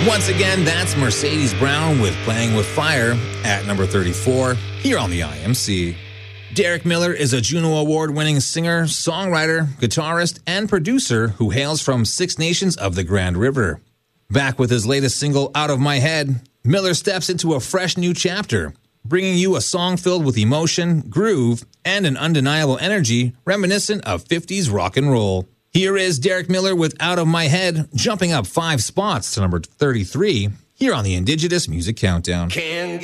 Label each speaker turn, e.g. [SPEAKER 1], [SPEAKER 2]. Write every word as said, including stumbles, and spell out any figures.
[SPEAKER 1] Once again, that's Mercedes Brown with Playing with Fire at number thirty-four here on the I M C. Derek Miller is a Juno Award-winning singer, songwriter, guitarist, and producer who hails from Six Nations of the Grand River. Back with his latest single, Out of My Head, Miller steps into a fresh new chapter, bringing you a song filled with emotion, groove, and an undeniable energy reminiscent of fifties rock and roll. Here is Derek Miller with Out of My Head, jumping up five spots to number thirty-three here on the Indigenous Music Countdown.
[SPEAKER 2] Can